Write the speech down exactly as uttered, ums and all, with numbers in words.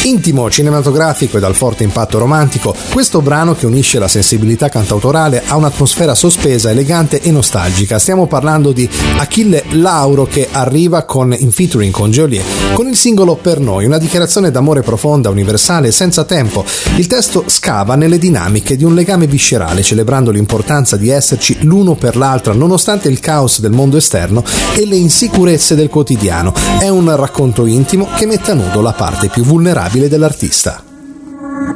Intimo, cinematografico e dal forte impatto romantico, questo brano che unisce la sensibilità cantautorale a un'atmosfera sospesa, elegante e nostalgica. Stiamo parlando di Achille Lauro, che arriva con, in featuring con Geolier con il singolo Per Noi, una dichiarazione d'amore profonda, universale, senza tempo. Il testo scava nelle dinamiche di un legame viscerale, celebrando l'importanza di esserci l'uno per l'altra nonostante il caos del mondo esterno e le insicurezze del quotidiano. È un racconto intimo che mette a nudo la parte più vulnerabile dell'artista.